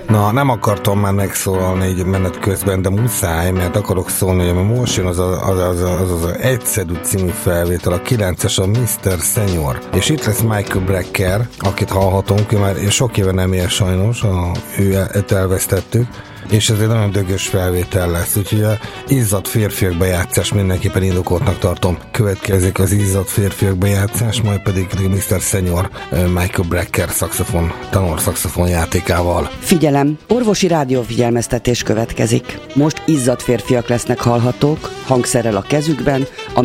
Na, nem akartam már megszólalni így menet közben, de muszáj, mert akarok szólni, hogy most jön az Egyszedű című felvétel, a 9-es, a Mr. Senior. És itt lesz Michael Brecker, akit hallhatunk, ő már sok éve nem él sajnos, őt elvesztettük, és ez egy nagyon dögös felvétel lesz, úgyhogy a izzadt férfiak bejátszás mindenképpen indokoltnak tartom. Következik az izzadt férfiak bejátszás, majd pedig Mr. Senior Michael Brecker tenor szaxofon játékával. Figyelem! Orvosi rádiófigyelmeztetés következik. Most izzadt férfiak lesznek hallhatók, hangszerrel a kezükben,